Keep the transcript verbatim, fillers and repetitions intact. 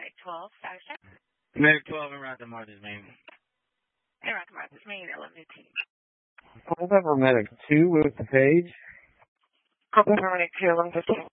Medic twelve, status check. Medic twelve and Rocket Martha's main. And Rocket Martha's main, eleven fifteen. Hold over Medic two with the page. Hold over Medic two, eleven fifteen.